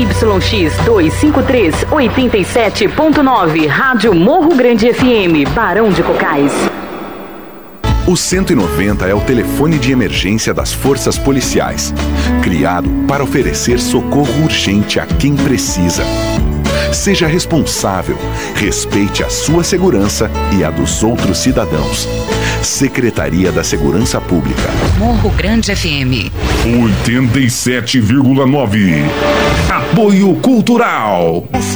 ZYX 253, 87.9, Rádio Morro Grande FM, Barão de Cocais. O 190 é o telefone de emergência das forças policiais, criado para oferecer socorro urgente a quem precisa. Seja responsável, respeite a sua segurança e a dos outros cidadãos. Secretaria da Segurança Pública. Morro Grande FM 87,9. Apoio Cultural.